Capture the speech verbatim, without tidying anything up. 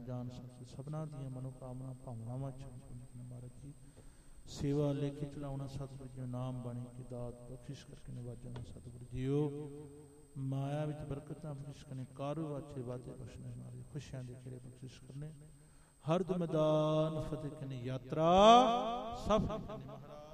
ਜਾਣ ਸਕਦੇ ਸਭਨਾਂ ਦੀਆਂ ਮਨੋਕਾਮਨਾ ਭਾਵਨਾਵਾਂ ਚ ਮਹਾਰਾਜ ਜੀ ਸੇਵਾ ਲੈ ਕੇ ਚਲਾਉਣਾ ਸਤਿਗੁਰੂ ਜੀ ਨਾਮ ਬਾਣੀ ਕੀ ਦਾਤ ਬਖਸ਼ਿਸ਼ ਕਰਕੇ ਨਿਵਾਜਣਾ ਸਤਿਗੁਰੂ ਜੀਓ ਮਾਇਆ ਵਿੱਚ ਬਰਕਤਾਂ ਬਖਸ਼ਿਸ਼ ਕਰਨੇ ਕਾਰੂ ਵਾਚੇ ਵਾਤੇ ਬਖਸ਼ਣੇ ਮਾਰੇ ਖੁਸ਼ੀਆਂ ਦੇ ਖੇੜੇ ਬਖਸ਼ਿਸ਼ ਕਰਨੇ ਹਰ ਮੈਦਾਨ ਫਤਿਹ ਕਰਨੇ ਯਾਤਰਾ ਸਫਲ ਕਰਨੇ ਮਹਾਰਾਜ